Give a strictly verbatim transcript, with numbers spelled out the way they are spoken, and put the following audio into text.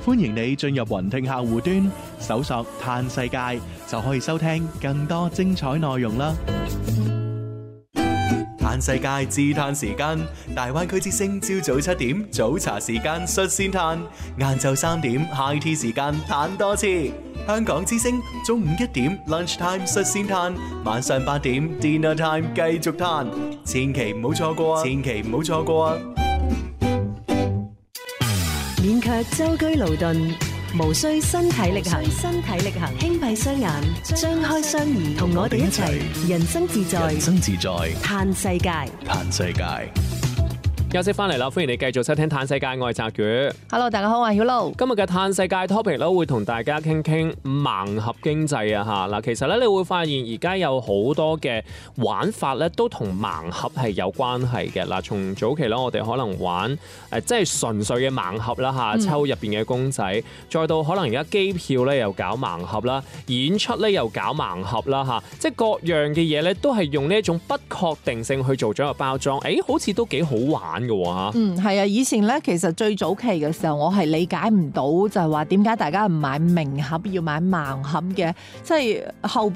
歡迎你進入雲聽客戶端，搜索嘆世界，就可以收聽更多精彩內容啦。嘆世界自嘆時間，大灣區之聲朝早七點早茶時間率先嘆，晏晝三點 high tea 時間嘆多次。香港之聲中午一點 lunch time 率先嘆，晚上八點 dinner time 繼續嘆，千祈唔好錯過啊！千祈唔好錯過啊！ 免卻舟車勞頓，無需身體力行，身體力行，輕閉雙眼，張開雙耳，同我哋一齊人生自在， 人生自在， 嘆世界， 嘆世界。 休息翻嚟啦，歡迎你繼續收聽嘆世界，我係澤宇。 Hello， 大家好，我係曉露。 今日嘅嘆世界 topic 咧，會同大家傾傾盲盒經濟啊吓嗱。其實咧，你會發現而家有好多嘅玩法咧，都同盲盒係有關係嘅嗱。從早期咧，我哋可能玩誒，即係純粹嘅盲盒啦吓，抽入邊嘅公仔，嗯、再到可能而家機票咧又搞盲盒啦，演出咧又搞盲盒啦吓，即係各樣嘅嘢咧，都係用呢一種不確定性去做咗個包裝，誒，好似都幾好玩。 嗯，係啊，以前咧，其實最早期嘅時候，我係理解唔到就係話點解大家唔買明盒要買盲盒嘅，即係後邊。